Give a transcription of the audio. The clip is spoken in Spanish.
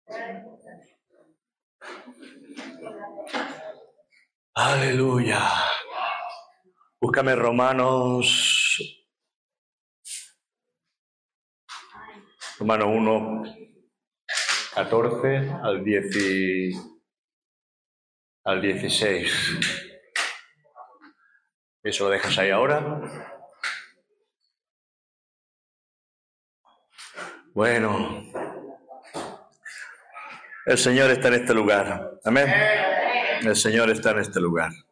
Aleluya. Búscame Romanos 1, 14 al 16. Eso lo dejas ahí ahora. Bueno, el Señor está en este lugar. Amén. El Señor está en este lugar.